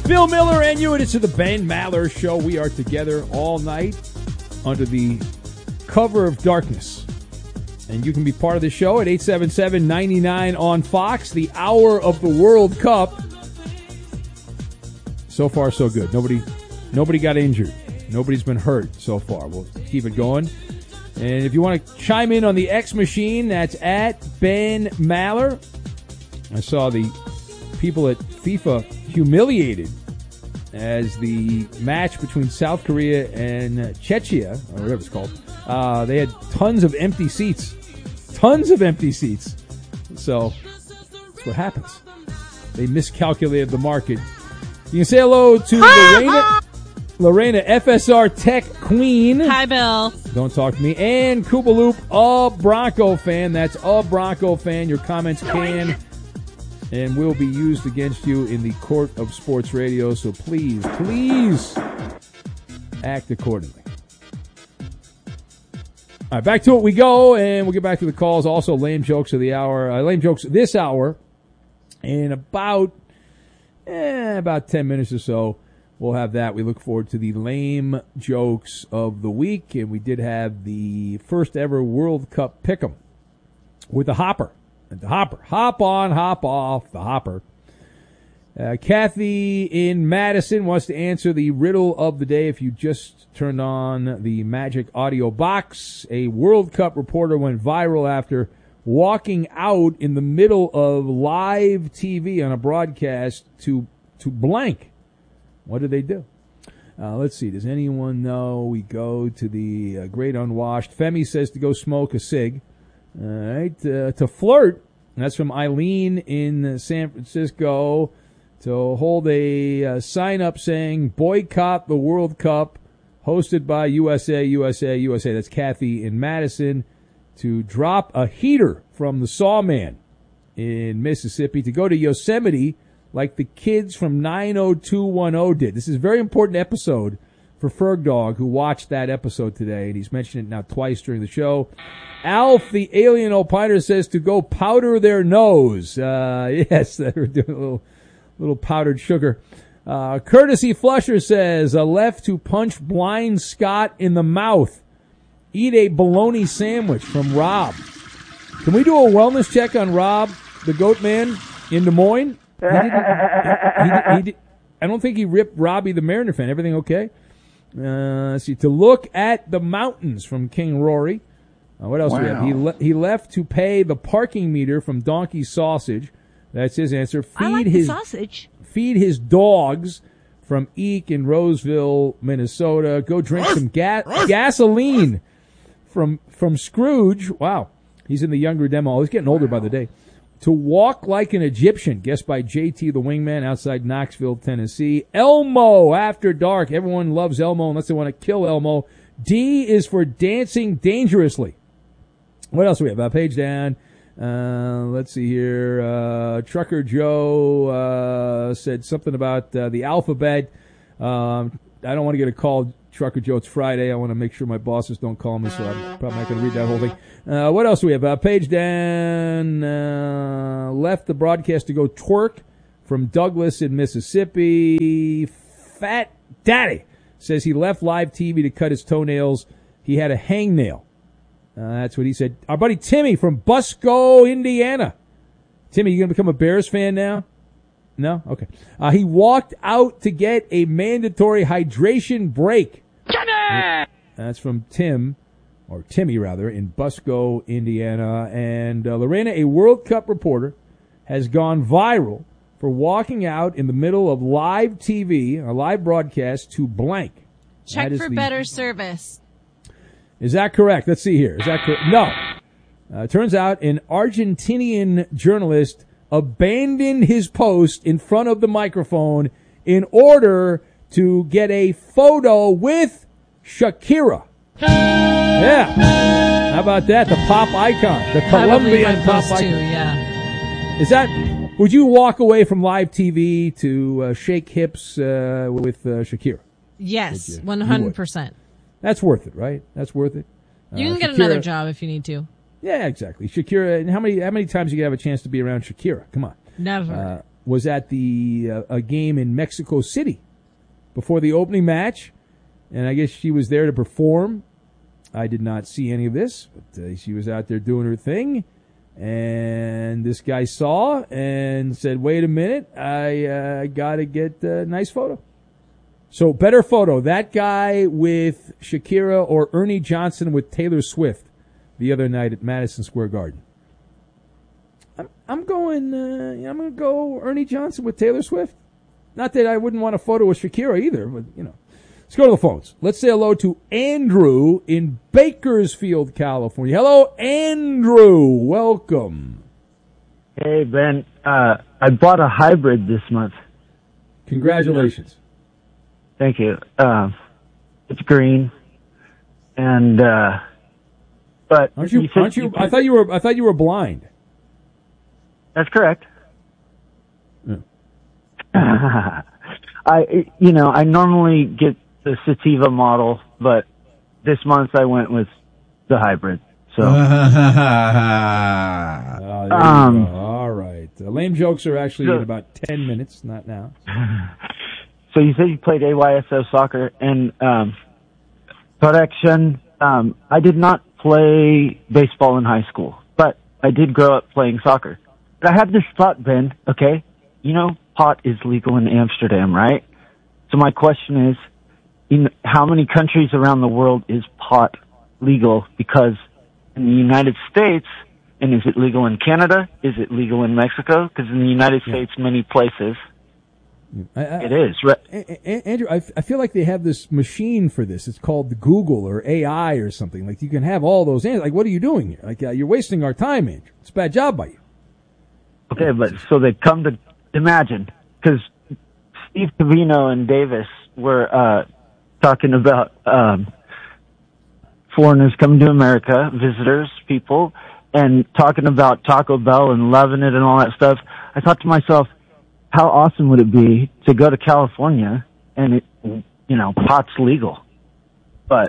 Bill Miller and you, and it's the Ben Maller Show. We are together all night under the cover of darkness. And you can be part of the show at 877-99 on Fox, the hour of the World Cup. So far, so good. Nobody got injured. Nobody's been hurt so far. We'll keep it going. And if you want to chime in on the X machine, that's at Ben Maller. I saw the people at FIFA humiliated as the match between South Korea and Czechia, or whatever it's called, they had tons of empty seats. So that's what happens. They miscalculated the market. You can say hello to Lorena, FSR Tech Queen. Hi, Bill. Don't talk to me. And Koopaloop, a Bronco fan. That's a Bronco fan. Your comments can and will be used against you in the court of sports radio. So please act accordingly. All right, back to it we go, and we'll get back to the calls. Also, lame jokes of the hour. Lame jokes this hour. In about 10 minutes or so, we'll have that. We look forward to the lame jokes of the week, and we did have the first ever World Cup pick'em with the Hopper. The Hopper. Hop on, hop off, the Hopper. Kathy in Madison wants to answer the riddle of the day. If you just turned on the Magic Audio Box, a World Cup reporter went viral after walking out in the middle of live TV on a broadcast to blank. What did they do? Let's see. Does anyone know? We go to the Great Unwashed. Femi says to go smoke a cig. All right. To flirt. That's from Eileen in San Francisco. To hold a sign up saying boycott the World Cup hosted by USA. That's Kathy in Madison. To drop a heater from the Sawman in Mississippi. To go to Yosemite like the kids from 90210 did. This is a very important episode for Ferg Dog, who watched that episode today, and he's mentioned it now twice during the show. Alf, the alien opiner, says to go powder their nose. Yes, they're doing a little powdered sugar. Courtesy Flusher says, left to punch blind Scott in the mouth. Eat a bologna sandwich from Rob. Can we do a wellness check on Rob, the goat man, in Des Moines? I don't think he ripped Robbie the Mariner fan. Everything okay? Let's see. To look at the mountains from King Rory. What else do we have? He left to pay the parking meter from Donkey Sausage. That's his answer. The sausage. Feed his dogs from Eek in Roseville, Minnesota. Go drink some gasoline from Scrooge. Wow. He's in the younger demo. He's getting older by the day. To walk like an Egyptian, guessed by JT the Wingman outside Knoxville, Tennessee. Elmo after dark. Everyone loves Elmo unless they want to kill Elmo. D is for dancing dangerously. What else do we have? Page down. Let's see here. Trucker Joe said something about the alphabet. I don't want to get a call, Trucker Joe. It's Friday. I want to make sure my bosses don't call me, so I'm probably not going to read that whole thing. What else do we have? Page down. Left the broadcast to go twerk from Douglas in Mississippi. Fat Daddy says he left live TV to cut his toenails. He had a hangnail. That's what he said. Our buddy Timmy from Busco, Indiana. Timmy, you going to become a Bears fan now? No? Okay. He walked out to get a mandatory hydration break. Timmy! That's from Timmy rather, in Busco, Indiana. And Lorena, a World Cup reporter, has gone viral for walking out in the middle of live TV, a live broadcast, to blank. Check for better service. Is that correct? Let's see here. Is that correct? No. Turns out an Argentinian journalist abandoned his post in front of the microphone in order to get a photo with Shakira. Yeah. How about that? The pop icon. The Colombian pop icon. Yeah. Is that, would you walk away from live TV to shake hips with Shakira? Yes, 100%. That's worth it, right? That's worth it. You can get another job if you need to. Yeah, exactly. Shakira, and how many times you have a chance to be around Shakira? Come on. Never. was at a game in Mexico City before the opening match, and I guess she was there to perform. I did not see any of this, but she was out there doing her thing, and this guy saw and said, wait a minute, I got to get a nice photo. So better photo, that guy with Shakira or Ernie Johnson with Taylor Swift the other night at Madison Square Garden. I'm going to go Ernie Johnson with Taylor Swift. Not that I wouldn't want a photo with Shakira either, but, Let's go to the phones. Let's say hello to Andrew in Bakersfield, California. Hello, Andrew. Welcome. Hey, Ben. I bought a hybrid this month. Congratulations. Thank you. It's green, and but aren't you? I thought you were blind. That's correct. Yeah. I normally get the Sativa model, but this month I went with the hybrid. So, all right. Lame jokes are actually in about 10 minutes, not now. So you said you played AYSO soccer, and correction, I did not play baseball in high school, but I did grow up playing soccer. But I have this thought, Ben, okay? Pot is legal in Amsterdam, right? So my question is, in how many countries around the world is pot legal? Because in the United States, and is it legal in Canada? Is it legal in Mexico? Because in the United States, many places, it is. Right? Andrew, I feel like they have this machine for this. It's called Google or AI or something. Like, you can have all those answers. Like, what are you doing here? Like, you're wasting our time, Andrew. It's a bad job by you. Okay, but so they come to imagine, because Steve Covino and Davis were talking about foreigners coming to America, visitors, people, and talking about Taco Bell and loving it and all that stuff. I thought to myself, how awesome would it be to go to California and pot's legal? But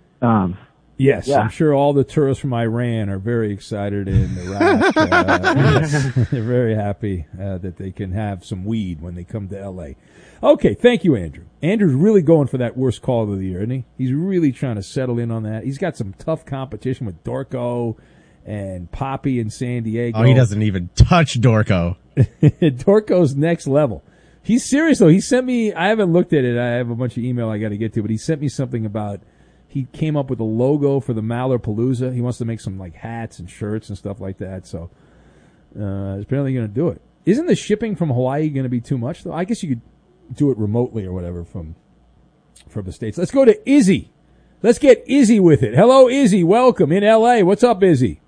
yes, yeah. I'm sure all the tourists from Iran are very excited in Iraq. They're very happy that they can have some weed when they come to L.A. Okay, thank you, Andrew. Andrew's really going for that worst call of the year, isn't he? He's really trying to settle in on that. He's got some tough competition with Dorco and Poppy in San Diego. Oh, he doesn't even touch Dorco. Dorco's next level. He's serious, though. He sent me, I haven't looked at it. I have a bunch of email I got to get to, but he sent me something about, he came up with a logo for the Mallerpalooza. He wants to make some like hats and shirts and stuff like that. So he's apparently going to do it. Isn't the shipping from Hawaii going to be too much, though? I guess you could do it remotely or whatever from the States. Let's go to Izzy. Let's get Izzy with it. Hello, Izzy. Welcome in L.A. What's up, Izzy?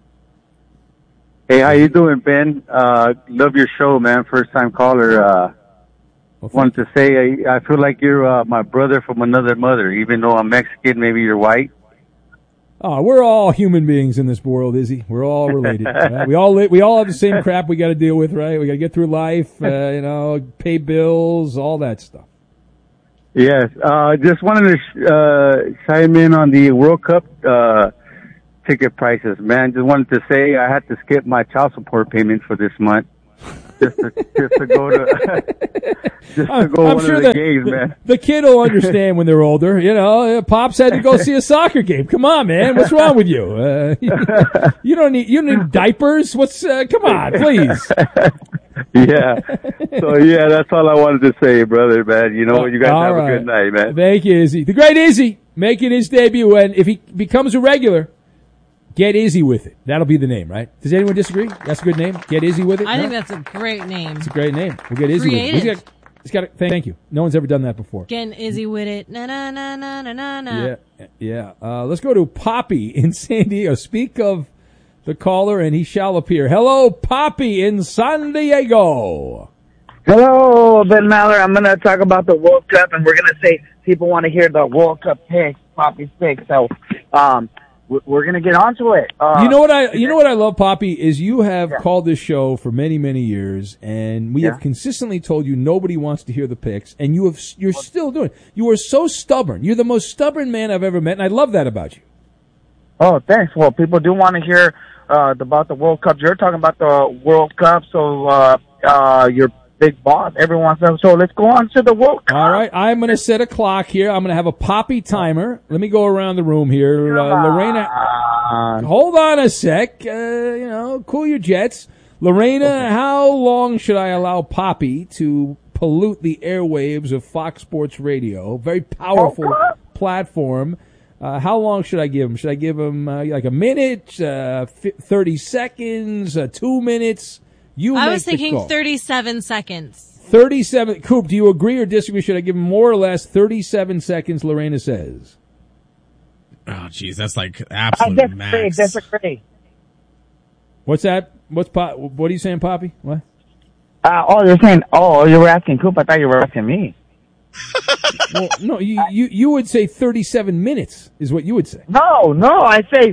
Hey, how you doing, Ben? Love your show, man. First time caller. Wanted to say I feel like you're my brother from another mother. Even though I'm Mexican, maybe you're white. Oh, we're all human beings in this world, Izzy. We're all related. Right? We all have the same crap we got to deal with, right? We got to get through life, pay bills, all that stuff. Yes. Just wanted to chime in on the World Cup ticket prices, man. Just wanted to say I had to skip my child support payments for this month. Just to go to one of the games, man. The kid will understand when they're older. Pops had to go see a soccer game. Come on, man. What's wrong with you? You don't need diapers. Come on, please. Yeah. So that's all I wanted to say, brother, man. You guys have a good night, man. Thank you, Izzy. The great Izzy making his debut, and if he becomes a regular, get Izzy with it. That'll be the name, right? Does anyone disagree? That's a good name. Get Izzy with it. I think that's a great name. It's a great name. We'll get Izzy with it. He's got. Thank you. No one's ever done that before. Getting Izzy with it. Na na na na na na. Yeah. Let's go to Poppy in San Diego. Speak of the caller, and he shall appear. Hello, Poppy in San Diego. Hello, Ben Maller. I'm going to talk about the World Cup, and we're going to say people want to hear the World Cup picks, Poppy's picks. So, we're going to get onto it. You know what I love, Poppy, is you have called this show for many, many years, and we have consistently told you nobody wants to hear the picks, and you're still doing it. You are so stubborn. You're the most stubborn man I've ever met, and I love that about you. Oh, thanks. Well, people do want to hear about the World Cup. You're talking about the World Cup, so your big boss. Everyone says, so let's go on to the World Cup. All right, I'm going to set a clock here. I'm going to have a Poppy timer. Let me go around the room here. Lorena, hold on a sec. Cool your jets. Lorena, How long should I allow Poppy to pollute the airwaves of Fox Sports Radio? Very powerful platform. How long should I give him? Should I give him like a minute, 30 seconds, 2 minutes? I was thinking 37 seconds. 37. Coop, do you agree or disagree? Should I give him more or less 37 seconds, Lorena says? Oh, geez, that's like absolute max. Disagree. What's that? What are you saying, Poppy? What? You're saying, you were asking Coop. I thought you were asking me. Well, no, you would say 37 minutes is what you would say. No, I say,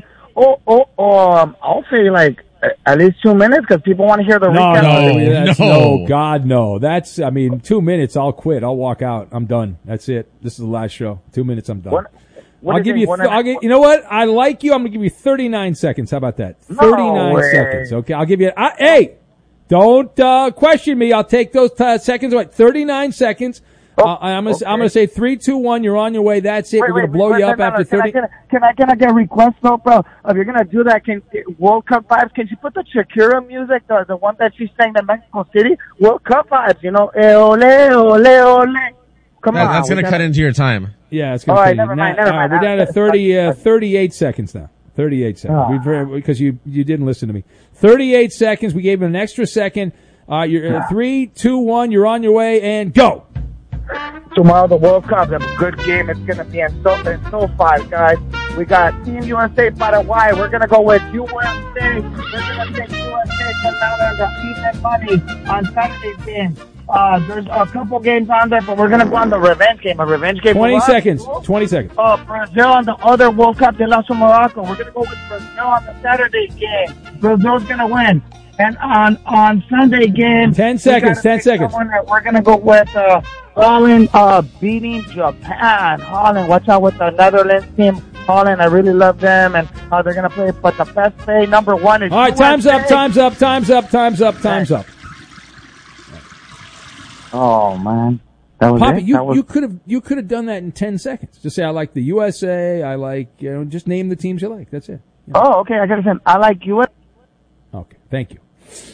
I'll say like at least 2 minutes because people want to hear the recap. No, God, no. 2 minutes, I'll quit. I'll walk out. I'm done. That's it. This is the last show. 2 minutes, I'm done. I'll give you. You know what? I like you. I'm gonna give you 39 seconds. How about that? 39 seconds. Okay, I'll give you. Hey, don't question me. I'll take those seconds. Wait, 39 seconds. I'm gonna say 3, 2, 1. You're on your way. That's it. We're gonna blow you up after 30. Can I get a request though, bro? If you're gonna do that, World Cup vibes? Can you put the Shakira music, the one that she sang in Mexico City? World Cup vibes, ole, ole, ole. Come on. That's gonna cut into your time. Yeah, it's gonna. All right, never mind. We're down to 38 seconds now. 38 seconds. Because you didn't listen to me. 38 seconds. We gave him an extra second. You're 3, 2, 1. You're on your way and go. Tomorrow, the World Cup, a good game. It's going to be in SoFi, guys. We got Team USA Paraguay. We're going to go with USA. We're going to take USA come down there to even money on Saturday's game. There's a couple games on there, but we're going to go on the revenge game. A revenge game. 20 seconds. 20 seconds. Brazil on the other World Cup. They lost to Morocco. We're going to go with Brazil on the Saturday game. Brazil's going to win. And on Sunday game, 10 seconds. 10 seconds. We're going to go with Holland beating Japan. Holland, watch out with the Netherlands team. Holland, I really love them, and how they're going to play. But the best play, number one, is all right, USA. time's up. Oh, man. That was Poppy, it? you could have done that in 10 seconds. Just say, I like the USA, I like, just name the teams you like. That's it. Oh, okay, I got to say, I like USA. Okay, thank you.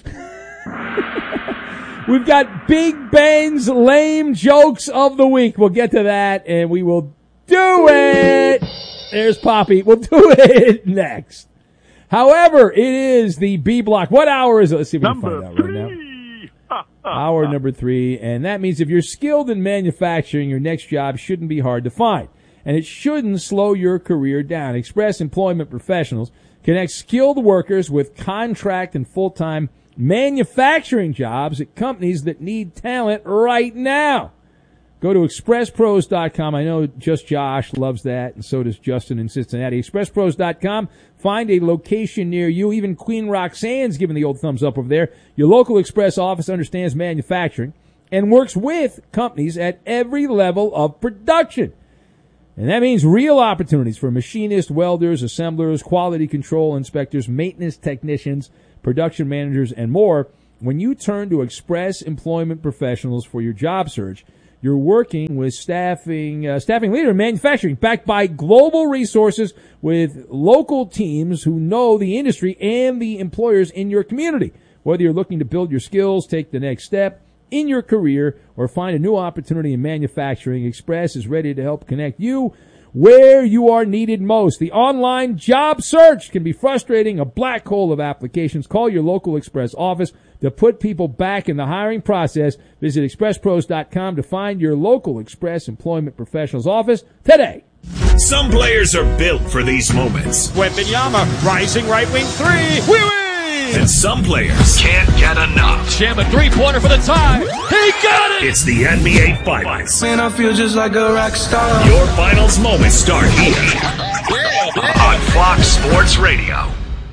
We've got Big Ben's lame jokes of the week. We'll get to that, and we will do it. There's Poppy. We'll do it next. However, it is the B block. What hour is it? Let's see if we can find out right now. Hour number 3, and that means if you're skilled in manufacturing, your next job shouldn't be hard to find, and it shouldn't slow your career down. Express Employment Professionals connect skilled workers with contract and full-time manufacturing jobs at companies that need talent right now. Go to expresspros.com. I know just Josh loves that, and so does Justin in Cincinnati. Expresspros.com. Find a location near you. Even Queen Roxanne's giving the old thumbs up over there. Your local Express office understands manufacturing and works with companies at every level of production. And that means real opportunities for machinists, welders, assemblers, quality control inspectors, maintenance technicians, production managers, and more. When you turn to Express Employment Professionals for your job search, you're working with staffing leader in manufacturing, backed by global resources with local teams who know the industry and the employers in your community. Whether you're looking to build your skills, take the next step in your career, or find a new opportunity in manufacturing, Express is ready to help connect you where you are needed most. The online job search can be frustrating, a black hole of applications. Call your local Express office to put people back in the hiring process. Visit expresspros.com to find your local Express Employment Professionals office today. Some players are built for these moments. Wembanyama, rising right wing three. We win! And some players can't get enough. Jam a three-pointer for the tie. He got it! It's the NBA Finals. Man, I feel just like a rock star. Your finals moments start here on Fox Sports Radio.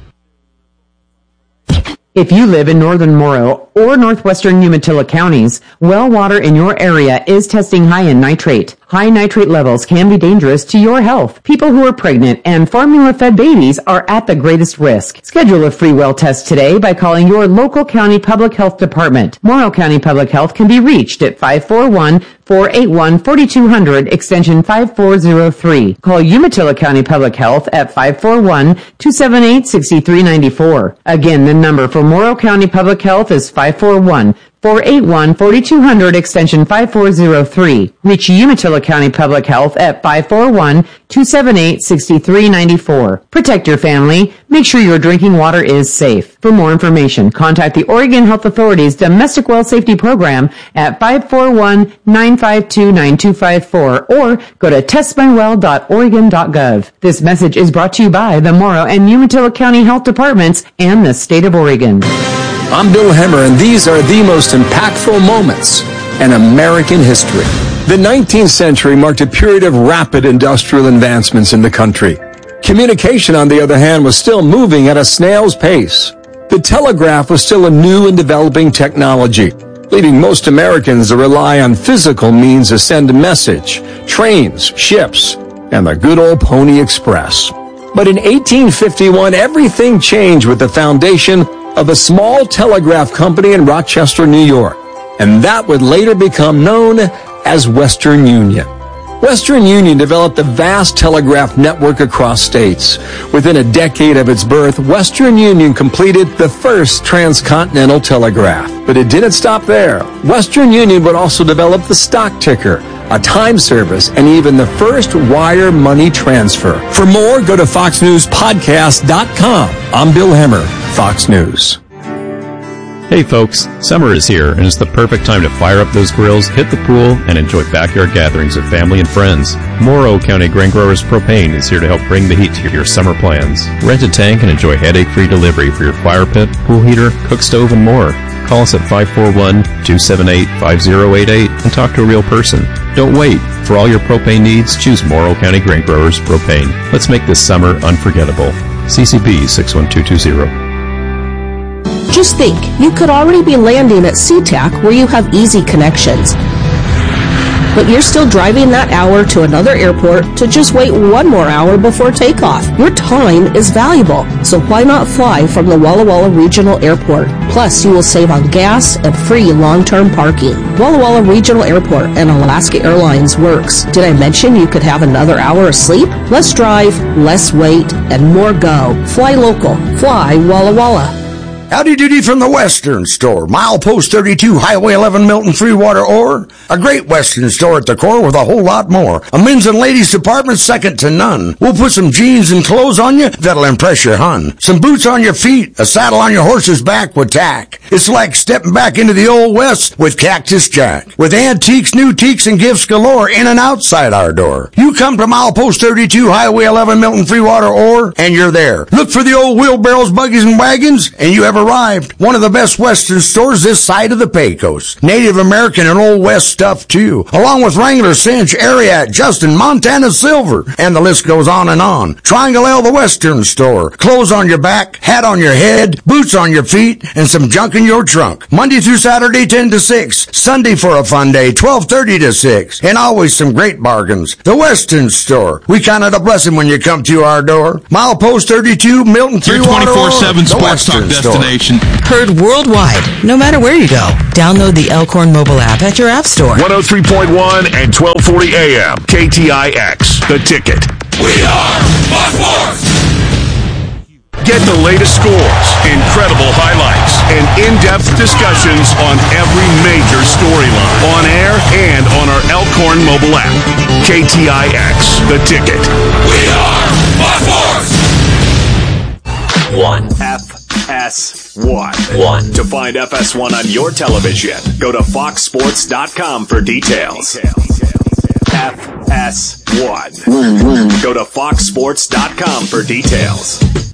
If you live in northern Morrow or northwestern Umatilla counties, well water in your area is testing high in nitrate. High nitrate levels can be dangerous to your health. People who are pregnant and formula-fed babies are at the greatest risk. Schedule a free well test today by calling your local county public health department. Morrow County Public Health can be reached at 541-481-4200, extension 5403. Call Umatilla County Public Health at 541-278-6394. Again, the number for Morrow County Public Health is 541-481-4200, extension 5403. Reach Umatilla County Public Health at 541-278-6394. Protect your family. Make sure your drinking water is safe. For more information, contact the Oregon Health Authority's Domestic Well Safety Program at 541-952-9254 or go to testmywell.oregon.gov. This message is brought to you by the Morrow and Umatilla County Health Departments and the state of Oregon. I'm Bill Hemmer, and these are the most impactful moments in American history. The 19th century marked a period of rapid industrial advancements in the country. Communication, on the other hand, was still moving at a snail's pace. The telegraph was still a new and developing technology, leading most Americans to rely on physical means to send a message, trains, ships, and the good old Pony Express. But in 1851, everything changed with the foundation of a small telegraph company in Rochester, New York, and that would later become known as Western Union. Western Union developed a vast telegraph network across states. Within a decade of its birth, Western Union completed the first transcontinental telegraph. But it didn't stop there. Western Union would also develop the stock ticker, a time service, and even the first wire money transfer. For more, go to foxnewspodcast.com. I'm Bill Hemmer, Fox News. Hey folks, summer is here and it's the perfect time to fire up those grills, hit the pool, and enjoy backyard gatherings with family and friends. Morrow County Grain Growers Propane is here to help bring the heat to your summer plans. Rent a tank and enjoy headache-free delivery for your fire pit, pool heater, cook stove, and more. Call us at 541-278-5088 and talk to a real person. Don't wait. For all your propane needs, choose Morrow County Grain Growers Propane. Let's make this summer unforgettable. CCB 61220. Just think, you could already be landing at SeaTac where you have easy connections. But you're still driving that hour to another airport to just wait one more hour before takeoff. Your time is valuable, so why not fly from the Walla Walla Regional Airport? Plus, you will save on gas and free long-term parking. Walla Walla Regional Airport and Alaska Airlines works. Did I mention you could have another hour of sleep? Less drive, less wait, and more go. Fly local. Fly Walla Walla. Howdy doody from the Western Store. Milepost 32, Highway 11, Milton, Freewater, Ore. A great Western store at the core with a whole lot more. A men's and ladies department second to none. We'll put some jeans and clothes on you that'll impress your hun. Some boots on your feet, a saddle on your horse's back with tack. It's like stepping back into the Old West with Cactus Jack. With antiques, new teaks, and gifts galore in and outside our door. You come to Milepost 32, Highway 11, Milton, Freewater, Ore, and you're there. Look for the old wheelbarrows, buggies, and wagons, and you have arrived. One of the best Western stores this side of the Pecos. Native American and Old West stuff too, along with Wrangler, Cinch, Ariat, Justin, Montana Silver, and the list goes on and on. Triangle L, the Western Store. Clothes on your back, hat on your head, boots on your feet, and some junk in your trunk. Monday through Saturday, 10 to 6. Sunday for a fun day, 12:30 to 6. And always some great bargains. The Western Store. We count it a blessing when you come to our door. Milepost 32, Milton, your 24/7 sports talk destination. Heard worldwide, no matter where you go. Download the Elkhorn mobile app at your app store. 103.1 and 1240 AM. KTIX. The Ticket. We are Fox Sports. Get the latest scores, incredible highlights, and in-depth discussions on every major storyline. On air and on our Elkhorn mobile app. KTIX. The Ticket. We are Fox Sports. 1. FS1. To find FS1 on your television, go to foxsports.com for details. FS1. Go to foxsports.com for details.